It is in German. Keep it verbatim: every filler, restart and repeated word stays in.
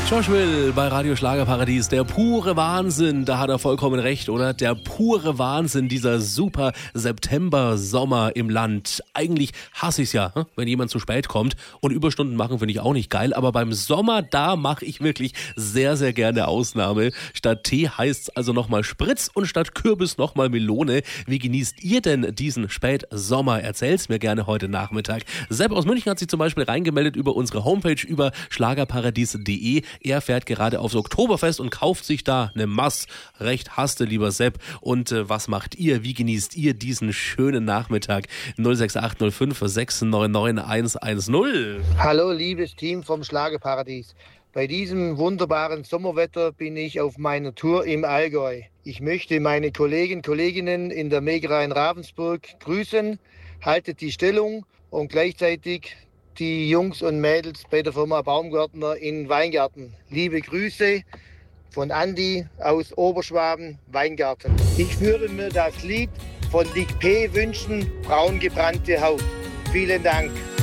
Josh Will bei Radio Schlagerparadies, der pure Wahnsinn, da hat er vollkommen recht, oder? Der pure Wahnsinn, dieser super September-Sommer im Land. Eigentlich hasse ich es ja, wenn jemand zu spät kommt, und Überstunden machen finde ich auch nicht geil, aber beim Sommer, da mache ich wirklich sehr, sehr gerne Ausnahme. Statt Tee heißt es also nochmal Spritz und statt Kürbis nochmal Melone. Wie genießt ihr denn diesen Spätsommer? Erzähl's mir gerne heute Nachmittag. Sepp aus München hat sich zum Beispiel reingemeldet über unsere Homepage über schlagerparadies punkt de. Er fährt gerade aufs Oktoberfest und kauft sich da eine Mass. Recht hasste, lieber Sepp. Und äh, was macht ihr? Wie genießt ihr diesen schönen Nachmittag? null sechs acht null fünf sechs neun neun eins eins null. Hallo, liebes Team vom Schlagerparadies. Bei diesem wunderbaren Sommerwetter bin ich auf meiner Tour im Allgäu. Ich möchte meine Kollegen, Kolleginnen in der Megerei in Ravensburg grüßen. Haltet die Stellung und gleichzeitig die Jungs und Mädels bei der Firma Baumgärtner in Weingarten. Liebe Grüße von Andi aus Oberschwaben, Weingarten. Ich würde mir das Lied von Dick P. wünschen, Braun gebrannte Haut. Vielen Dank.